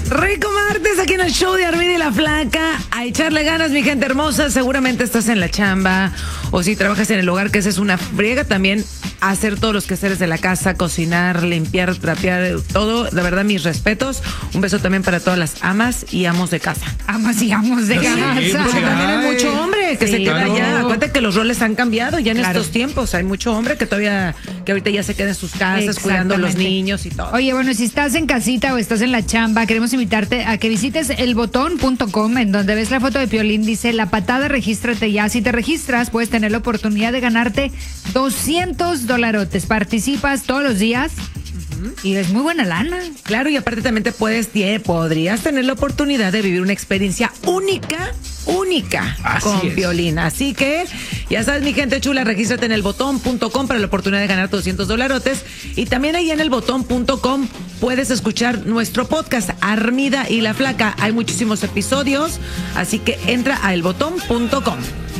Rico martes aquí en el show de Armida y la Flaca. A echarle ganas, mi gente hermosa. Seguramente estás en la chamba o si trabajas en el hogar, que esa es una friega también. Hacer todos los quehaceres de la casa, cocinar, limpiar, trapear, todo. La verdad, mis respetos. Un beso también para todas las amas y amos de casa. Amas y amos de casa. Porque también hay mucho hombre que se queda allá. Acuérdate que los roles han cambiado ya en estos tiempos. Hay mucho hombre que ahorita ya se queda en sus casas cuidando a los niños y todo. Oye, bueno, si estás en casita o estás en la chamba, queremos invitarte a que visites elbotón.com, en donde ves la foto de Piolín, dice La Patada, regístrate ya. Si te registras, puedes tener la oportunidad de ganarte $200. Participas todos los días y es muy buena lana. Claro, y aparte también podrías tener la oportunidad de vivir una experiencia única con Piolín. Así que, ya sabes, mi gente chula, regístrate en elbotón.com para la oportunidad de ganar $200. Y también ahí en elbotón.com puedes escuchar nuestro podcast, Armida y la Flaca. Hay muchísimos episodios, así que entra a elbotón.com.